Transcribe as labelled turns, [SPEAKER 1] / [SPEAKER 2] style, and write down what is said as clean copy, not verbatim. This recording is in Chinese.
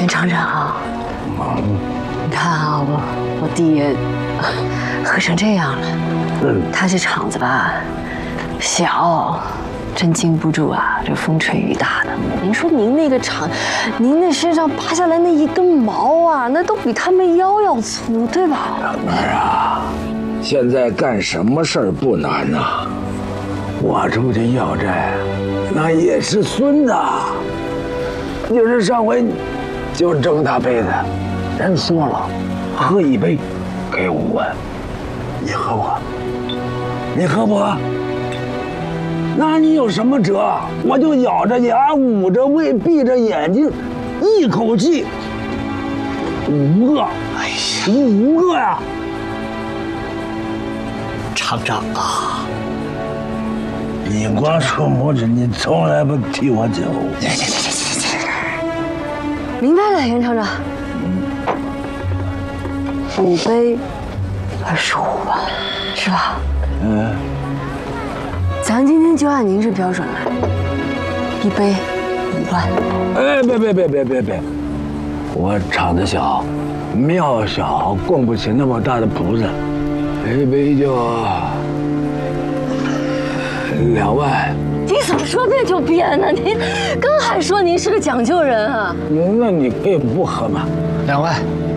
[SPEAKER 1] 袁厂长，你看啊，我弟也喝成这样了，他这厂子吧，小，真经不住啊，这风吹雨打的。您说您那个厂，您那身上拔下来那一根毛啊，那都比他们腰要粗，对吧？
[SPEAKER 2] 老妹儿啊，现在干什么事儿不难呐？我出去要债，那也是孙子。就是上回就这么大杯子，人说了，喝一杯给5万，你喝不喝？你喝不喝？那你有什么辙？我就咬着牙，捂着胃，闭着眼睛，一口气5个，哎呀，5个呀！
[SPEAKER 3] 厂长啊，
[SPEAKER 2] 你光说拇指，你从来不替我讲。
[SPEAKER 1] 明白了，袁厂长。5杯25万，是吧？咱今天就按您这标准来，1杯5万。
[SPEAKER 2] 哎，别！我厂子小，庙小，供不起那么大的菩萨，一杯就2万。
[SPEAKER 1] 您怎么说变就变呢？您刚还说您是个讲究人啊。
[SPEAKER 2] 那你可以不喝吗？
[SPEAKER 3] 2万。